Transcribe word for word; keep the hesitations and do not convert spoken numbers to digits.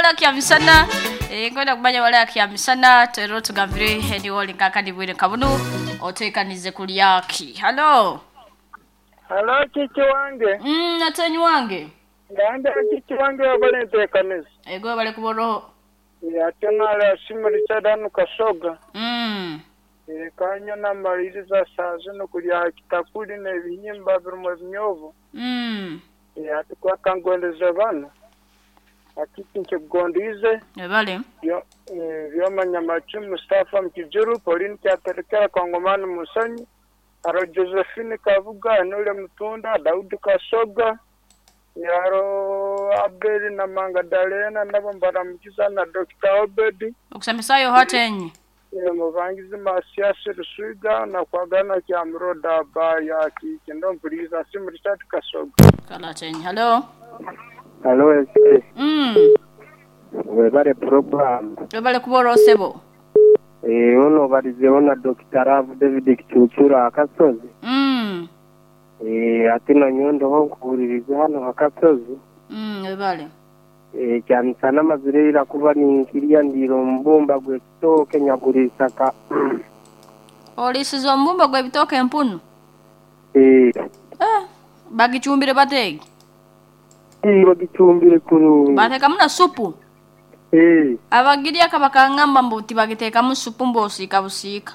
wala kyamisana eh ngoda kumanya wala kyamisana tero tugavire hedi woli kakadi bwire kabunu otekanize kuliyaki. Hello. Hello chichi wange. Mm natanyu wange. Nganda chichi wange wabale tekanize. Ego bale kuboro. Ya tenala simuri chadanu kasoga. Mm. E kanyo na maririza sazo no kulia kitakuli na ibinyimba birimo bimyovo. Mm. Ya tukwa kangondeza bana. Akiti nkigondize. Ebale. Yo yo manyamachi Mustafa Mkijuru Pauline Kyaterekera Kongomani Musanyi. Aro Josephine Kavuga nule Mutunda Daudi Kasoga. Yaro Abeli na Manga Dalena nabo mbaramukiza na Doctor Obedi. Okusamesayo hatenyi. Ye muvangizi masiasi Rusiga na kwagana kya mroda baya kikendo mpuriza simu Richard Kasoga. Kala tenyi. Hello. Hello S. Mm. Webale program. Webale kuboro sebo. Eh ono balize ona Doctor Rav David Kichuchura akasozi. Mm. Eh atina nyondo ho kuririza hano hakasozi. Mm webale. Eh kyansana mazirira kuba ninkiria ndiro mbumba gwe toke nyagurisaka. Olisizo mbumba gwe bitoke mpunu. Eh Eh bagichumbire bategi. Eh bagichumbire kuru. Bateka muna supu. Eh Abagiria kabakangamba mbuti bagiteka mu supu mbosi kabusika.